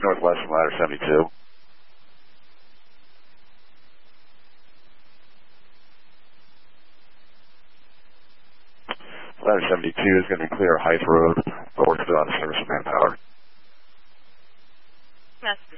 northwest from ladder 72. Ladder 72 is going to be clear Heights Road, north on service of manpower. Master